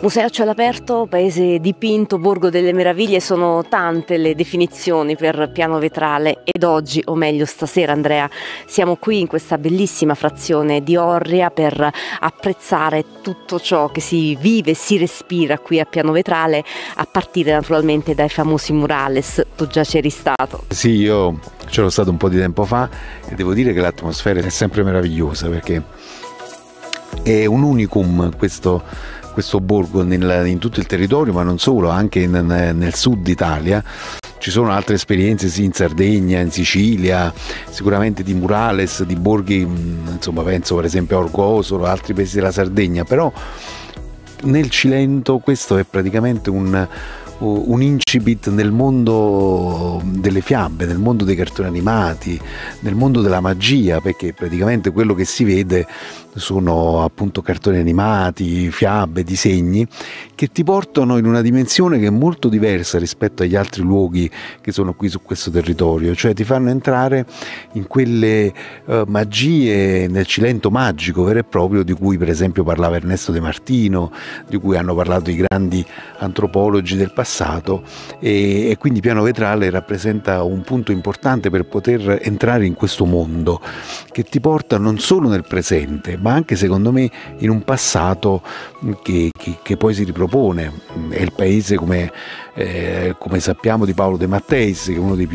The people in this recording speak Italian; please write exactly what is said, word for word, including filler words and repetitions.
Museo a cielo aperto, paese dipinto, borgo delle meraviglie, sono tante le definizioni per Piano Vetrale ed oggi, o meglio stasera Andrea, siamo qui in questa bellissima frazione di Orria per apprezzare tutto ciò che si vive e si respira qui a Piano Vetrale, a partire naturalmente dai famosi murales. Tu già c'eri stato? Sì, io c'ero stato un po' di tempo fa e devo dire che l'atmosfera è sempre meravigliosa, perché è un unicum questo, questo borgo nel, in tutto il territorio, ma non solo, anche in, nel sud Italia. Ci sono altre esperienze, sì, in Sardegna, in Sicilia, sicuramente di murales, di borghi, insomma penso per esempio a Orgosolo, altri paesi della Sardegna, però nel Cilento questo è praticamente un, un incipit nel mondo delle fiabe, nel mondo dei cartoni animati, nel mondo della magia, perché praticamente quello che si vede sono appunto cartoni animati, fiabe, disegni che ti portano in una dimensione che è molto diversa rispetto agli altri luoghi che sono qui su questo territorio, cioè ti fanno entrare in quelle uh, magie, nel Cilento magico vero e proprio, di cui per esempio parlava Ernesto De Martino, di cui hanno parlato i grandi antropologi del passato, e, e quindi Piano Vetrale rappresenta un punto importante per poter entrare in questo mondo che ti porta non solo nel presente, ma anche secondo me in un passato che, che, che poi si ripropone. È il paese, come, eh, come sappiamo, di Paolo De Matteis, che è uno dei